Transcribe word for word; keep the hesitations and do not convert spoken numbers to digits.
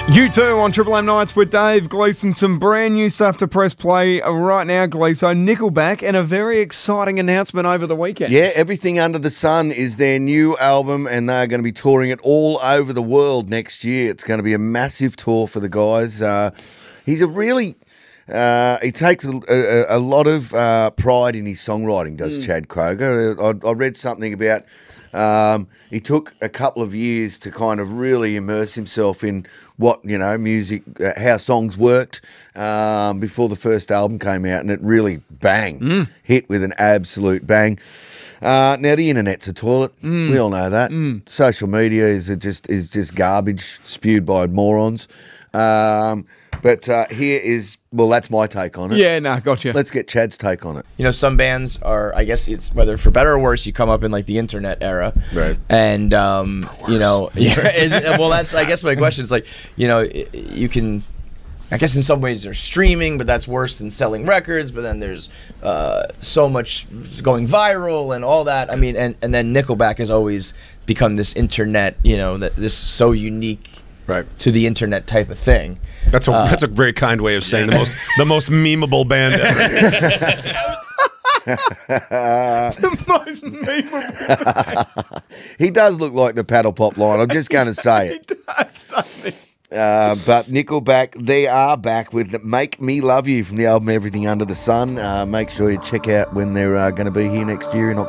You too on Triple M Nights with Dave Gleeson. Some brand new stuff to press play right now, Gleeson. Nickelback, and a very exciting announcement over the weekend. Yeah, Everything Under the Sun is their new album, and they're going to be touring it all over the world next year. It's going to be a massive tour for the guys. Uh, he's a really... Uh, he takes a, a, a lot of uh, pride in his songwriting, does mm. Chad Kroeger. I, I read something about... Um, he took a couple of years to kind of really immerse himself in what, you know, music, uh, how songs worked um, before the first album came out, and it really, bang, mm. hit with an absolute bang. Uh, now, the internet's a toilet. Mm. We all know that. Mm. Social media is a just is just garbage spewed by morons. Um, but uh, here is, well, that's my take on it. Yeah, no, gotcha. Let's get Chad's take on it. You know, some bands are, I guess it's whether for better or worse, you come up in like the internet era. Right. And, um, you know, yeah, is, well, that's, I guess my question is like, you know, you can, I guess in some ways there's streaming, but that's worse than selling records. But then there's uh, so much going viral and all that. I mean, and, and then Nickelback has always become this internet, you know, that this so unique right. to the internet type of thing. That's a uh, that's a very kind way of saying the most the most memeable band ever. The most memeable band. He does look like the Paddle Pop line. I'm just going to say it. He does, doesn't he? Uh, but Nickelback, they are back with Make Me Love You from the album Everything Under the Sun. Uh, make sure you check out when they're uh, going to be here next year in October.